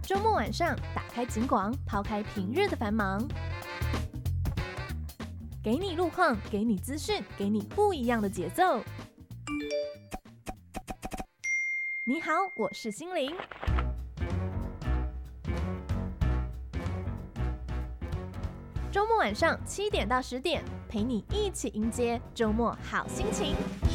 周末晚上，打开警广，抛开平日的繁忙，给你路况，给你资讯，给你不一样的节奏。你好，我是心灵。周末晚上7点到10点，陪你一起迎接周末好心情。